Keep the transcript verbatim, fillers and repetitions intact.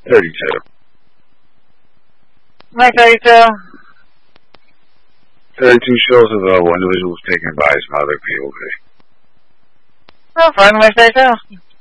thirty-two. Mike thirty-two. thirty-two shows available. Individuals taking advice from other P O V. Oh, fine, Mike thirty-two.